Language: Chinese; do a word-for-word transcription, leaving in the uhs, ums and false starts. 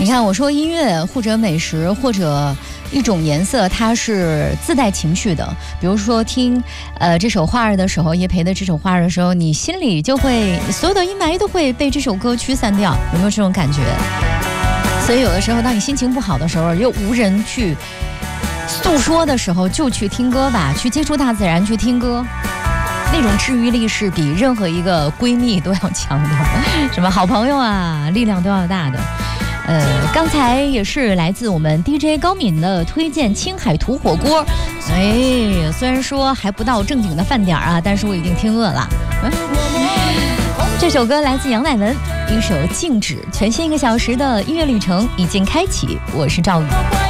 你看，我说音乐或者美食或者一种颜色，它是自带情绪的。比如说听呃这首花儿的时候，叶培的这首花儿的时候，你心里就会所有的阴霾都会被这首歌驱散掉，有没有这种感觉？所以有的时候，当你心情不好的时候，又无人去诉说的时候，就去听歌吧，去接触大自然，去听歌。那种治愈力是比任何一个闺蜜都要强的，什么好朋友啊，力量都要大的。呃，刚才也是来自我们 D J 高敏的推荐青海土火锅。哎，虽然说还不到正经的饭点啊，但是我已经听饿了。嗯、这首歌来自杨乃文，一首静止，全新一个小时的音乐旅程已经开启。我是赵宇。